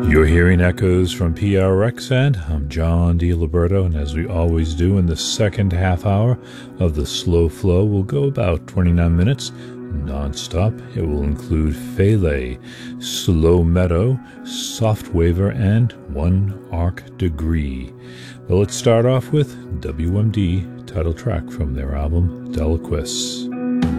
You're hearing echoes from PRX, and I'm John DiLiberto, and as we always do in the second half hour of the Slow Flow, we'll go about 29 minutes non-stop. It will include Fele, Slow Meadow, Soft Waver, and One Arc Degree. But let's start off with WMD, title track from their album Deliquis.